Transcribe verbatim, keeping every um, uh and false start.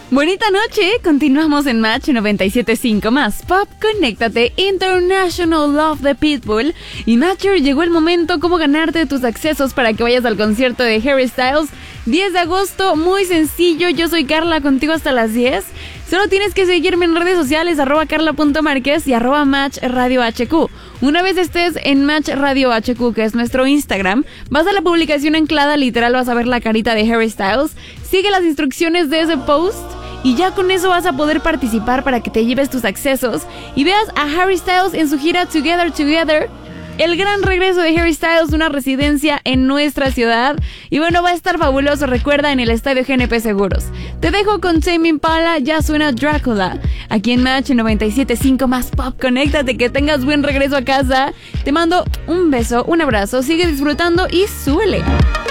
Bonita noche, continuamos en Match noventa y siete punto cinco más Pop, conéctate, International Love de Pitbull. Y Matcher, llegó el momento, cómo ganarte tus accesos para que vayas al concierto de Harry Styles, diez de agosto, muy sencillo, yo soy Carla, contigo hasta las diez. Solo tienes que seguirme en redes sociales, arroba carla.marquez y arroba Match Radio H Q. Una vez estés en Match Radio H Q, que es nuestro Instagram, vas a la publicación anclada, literal vas a ver la carita de Harry Styles, sigue las instrucciones de ese post y ya con eso vas a poder participar para que te lleves tus accesos y veas a Harry Styles en su gira Together Together. El gran regreso de Harry Styles, una residencia en nuestra ciudad. Y bueno, va a estar fabuloso, recuerda, en el Estadio G N P Seguros. Te dejo con Tame Impala, ya suena Drácula. Aquí en Match noventa y siete punto cinco más Pop, conéctate, que tengas buen regreso a casa. Te mando un beso, un abrazo, sigue disfrutando y súbele.